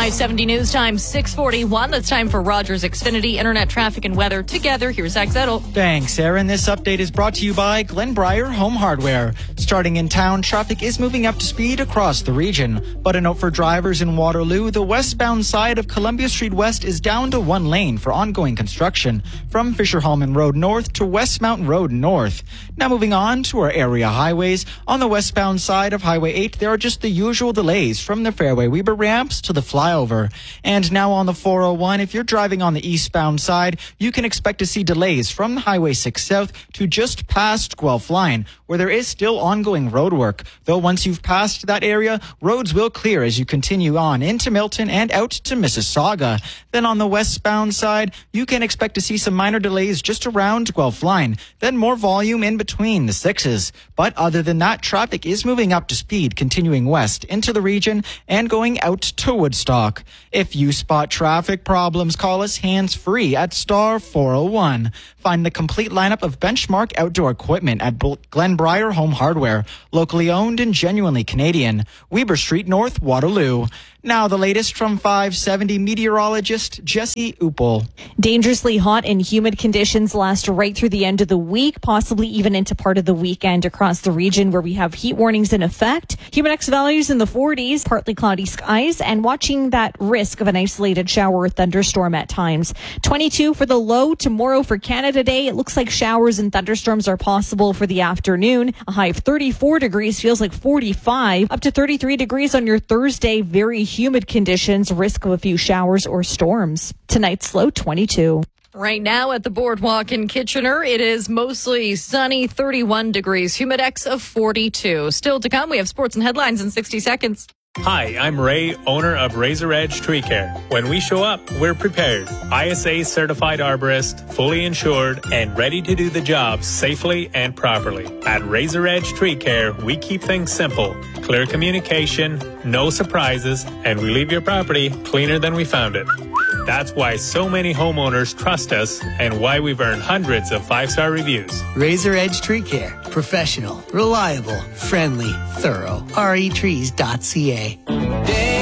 570 News Time, 6:41. That's time for Rogers Xfinity Internet Traffic and Weather. Together, here's Zach Zettel. Thanks, Aaron. This update is brought to you by Glenbriar Home Hardware. Starting in town, traffic is moving up to speed across the region. But a note for drivers in Waterloo, the westbound side of Columbia Street West is down to one lane for ongoing construction from Fisher-Hallman Road North to West Mountain Road North. Now moving on to our area highways. On the westbound side of Highway 8, there are just the usual delays from the Fairway Weber ramps to the flyover. And now on the 401, if you're driving on the eastbound side, you can expect to see delays from Highway 6 South to just past Guelph Line, where there is still ongoing road work. Though once you've passed that area, roads will clear as you continue on into Milton and out to Mississauga. Then on the westbound side, you can expect to see some minor delays just around Guelph Line, then more volume in between the sixes. But other than that, traffic is moving up to speed, continuing west into the region and going out to Woodstock. If you spot traffic problems, call us hands-free at star 401. Find the complete lineup of Benchmark outdoor equipment at Glenbriar Home Hardware, locally owned and genuinely Canadian. Weber Street North, Waterloo. Now the latest from 570 meteorologist Jesse Uppel. Dangerously hot and humid conditions last right through the end of the week, possibly even into part of the weekend across the region where we have heat warnings in effect. Humidex values in the 40s, partly cloudy skies, and watching that risk of an isolated shower or thunderstorm at times. 22 for the low tomorrow for Canada Day. It looks like showers and thunderstorms are possible for the afternoon. A high of 34 degrees, feels like 45. Up to 33 degrees on your Thursday. Very humid conditions, risk of a few showers or storms. Tonight's low 22. Right now at the Boardwalk in Kitchener, it is mostly sunny, 31 degrees, humidex of 42. Still to come, we have sports and headlines in 60 seconds. Hi, I'm Ray, owner of Razor Edge Tree Care. When we show up, we're prepared. ISA certified arborist, fully insured, and ready to do the job safely and properly. At Razor Edge Tree Care, we keep things simple. Clear communication, no surprises, and we leave your property cleaner than we found it. That's why so many homeowners trust us and why we've earned hundreds of 5-star reviews. Razor Edge Tree Care. Professional, reliable, friendly, thorough. retrees.ca.